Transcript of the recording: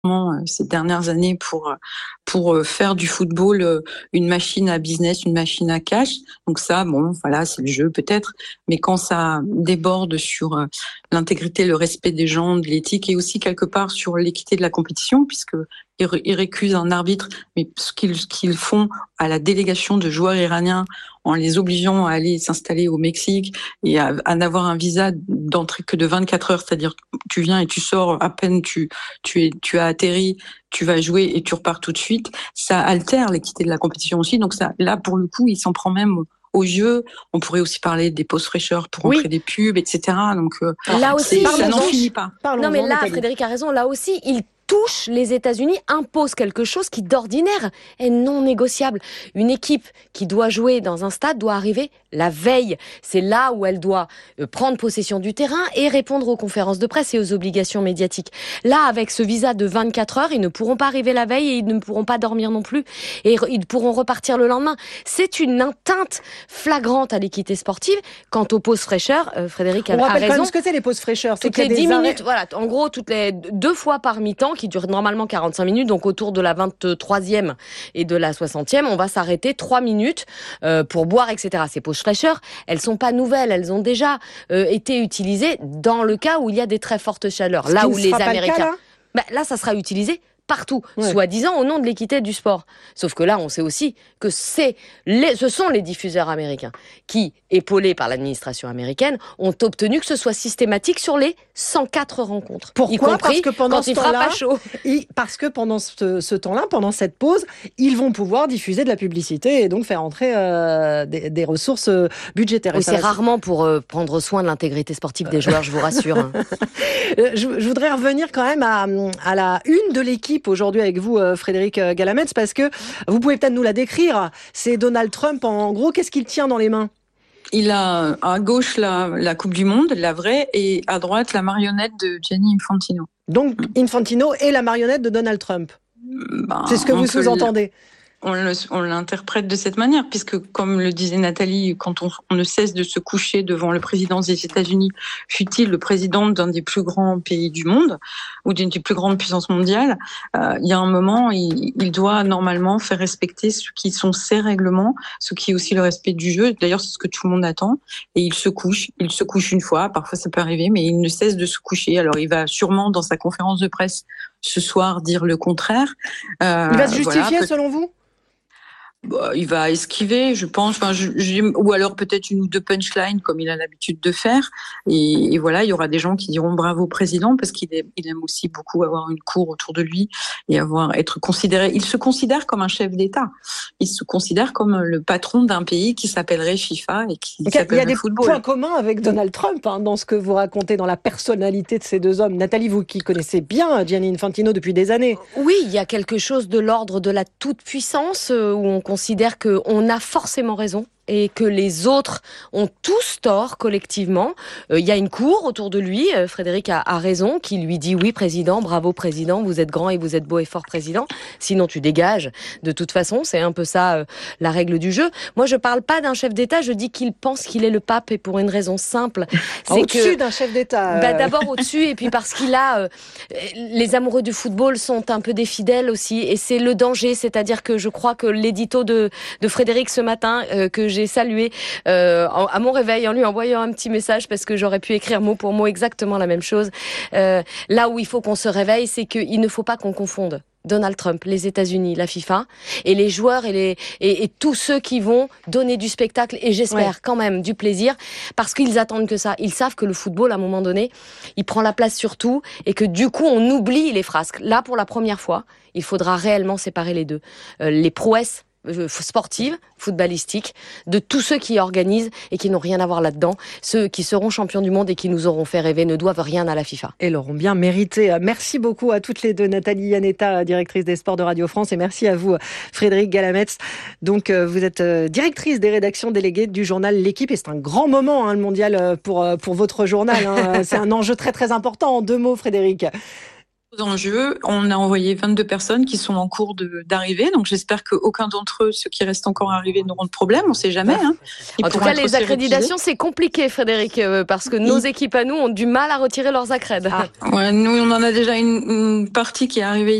ces dernières années pour faire du football une machine à business, une machine à cash. Donc ça, bon, voilà, c'est le jeu peut-être, mais quand ça déborde sur l'intégrité, le respect des gens, de l'éthique et aussi quelque part sur l'équité de la compétition, puisque ils récusent un arbitre, mais ce qu'ils font à la délégation de joueurs iraniens en les obligeant à aller s'installer au Mexique et à n'avoir un visa d'entrée que de 24 heures, c'est-à-dire tu viens et tu sors à peine tu as atterri, tu vas jouer et tu repars tout de suite, ça altère l'équité de la compétition aussi. Donc ça, là pour le coup, il s'en prend même au jeu. On pourrait aussi parler des pauses fraîcheurs pour entrer des pubs, etc. Donc là aussi, ça n'en finit pas. Non mais là, Frédéric a raison. Là aussi, il touche les États-Unis, impose quelque chose qui d'ordinaire est non négociable. Une équipe qui doit jouer dans un stade doit arriver la veille. C'est là où elle doit prendre possession du terrain et répondre aux conférences de presse et aux obligations médiatiques. Là, avec ce visa de 24 heures, ils ne pourront pas arriver la veille et ils ne pourront pas dormir non plus. Et ils pourront repartir le lendemain. C'est une atteinte flagrante à l'équité sportive. Quant aux pauses fraîcheurs, Frédéric a raison. On rappelle quand même ce que c'est les pauses fraîcheurs. Toutes les 10 minutes, voilà. En gros, toutes les 2 fois par mi-temps, qui dure normalement 45 minutes, donc autour de la 23e et de la 60e, on va s'arrêter 3 minutes pour boire, etc. Ces pauses fraîcheurs, elles sont pas nouvelles, elles ont déjà été utilisées dans le cas où il y a des très fortes chaleurs. Là où les Américains... Là, ça sera utilisé partout, soi-disant au nom de l'équité du sport. Sauf que là, on sait aussi que ce sont les diffuseurs américains qui, épaulés par l'administration américaine, ont obtenu que ce soit systématique sur les 104 rencontres. Pourquoi ? Y compris parce que pendant quand il fera pas chaud. Parce que pendant ce temps-là, pendant cette pause, ils vont pouvoir diffuser de la publicité et donc faire entrer des ressources budgétaires. Oui, c'est rarement pour prendre soin de l'intégrité sportive des joueurs, je vous rassure. Hein. Je voudrais revenir quand même à la une de l'équipe aujourd'hui avec vous, Frédéric Galametz, parce que vous pouvez peut-être nous la décrire. C'est Donald Trump, en gros, qu'est-ce qu'il tient dans les mains ? Il a à gauche la Coupe du Monde, la vraie, et à droite la marionnette de Gianni Infantino. Donc Infantino est la marionnette de Donald Trump. C'est ce que vous sous-entendez. On l'interprète de cette manière, puisque, comme le disait Nathalie, quand on ne cesse de se coucher devant le président des États-Unis, fût-il le président d'un des plus grands pays du monde, ou d'une des plus grandes puissances mondiales, il y a un moment, il doit normalement faire respecter ce qui sont ses règlements, ce qui est aussi le respect du jeu. D'ailleurs, c'est ce que tout le monde attend. Et il se couche une fois, parfois ça peut arriver, mais il ne cesse de se coucher. Alors, il va sûrement, dans sa conférence de presse ce soir, dire le contraire. Il va se justifier, selon vous ? Il va esquiver, je pense, ou alors peut-être une ou deux punchlines comme il a l'habitude de faire. Et voilà, il y aura des gens qui diront bravo président, parce qu'il aime aussi beaucoup avoir une cour autour de lui et être considéré. Il se considère comme un chef d'État. Il se considère comme le patron d'un pays qui s'appellerait FIFA et qui s'appellerait football. Il y a des points communs avec Donald Trump dans ce que vous racontez, dans la personnalité de ces deux hommes. Nathalie, vous qui connaissez bien Gianni Infantino depuis des années. Oui, il y a quelque chose de l'ordre de la toute-puissance où on considère qu'on a forcément raison et que les autres ont tous tort collectivement. Il y a une cour autour de lui, Frédéric a raison, qui lui dit oui président, bravo président, vous êtes grand et vous êtes beau et fort président, sinon tu dégages. De toute façon, c'est un peu ça la règle du jeu. Moi je parle pas d'un chef d'État, je dis qu'il pense qu'il est le pape, et pour une raison simple. C'est au-dessus d'un chef d'État. D'abord au-dessus, et puis parce qu'il a... les amoureux du football sont un peu des fidèles aussi, et c'est le danger, c'est-à-dire que je crois que l'édito de Frédéric ce matin, que j'ai salué à mon réveil en lui envoyant un petit message, parce que j'aurais pu écrire mot pour mot exactement la même chose. Là où il faut qu'on se réveille, c'est qu'il ne faut pas qu'on confonde Donald Trump, les États-Unis, la FIFA, et les joueurs et tous ceux qui vont donner du spectacle et j'espère quand même du plaisir, parce qu'ils attendent que ça. Ils savent que le football, à un moment donné, il prend la place sur tout et que du coup, on oublie les frasques. Là, pour la première fois, il faudra réellement séparer les deux. Les prouesses sportives, footballistiques, de tous ceux qui organisent et qui n'ont rien à voir là-dedans. Ceux qui seront champions du monde et qui nous auront fait rêver ne doivent rien à la FIFA. Et l'auront bien mérité. Merci beaucoup à toutes les deux. Nathalie Iannetta, directrice des sports de Radio France, et merci à vous, Frédéric Galametz. Donc, vous êtes directrice des rédactions déléguées du journal L'Équipe, et c'est un grand moment, le mondial, pour votre journal. C'est un enjeu très très important. En 2 mots, Frédéric. enjeux. On a envoyé 22 personnes qui sont en cours d'arrivée. Donc, j'espère qu'aucun d'entre eux, ceux qui restent encore arrivés, n'auront de problème. On ne sait jamais. Hein. En tout cas, les accréditations, c'est compliqué, Frédéric, parce que nos équipes à nous ont du mal à retirer leurs accrèdes. Ouais, nous, on en a déjà une partie qui est arrivée